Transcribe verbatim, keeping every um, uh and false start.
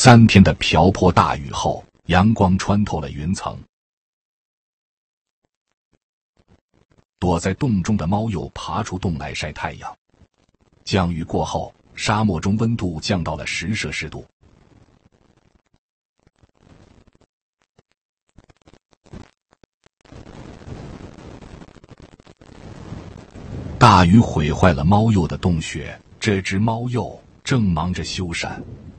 三天的瓢泼大雨后，阳光穿透了云层。躲在洞中的猫又爬出洞来晒太阳。降雨过后，沙漠中温度降到了十摄氏度。大雨毁坏了猫鼬的洞穴，这只猫鼬正忙着修缮。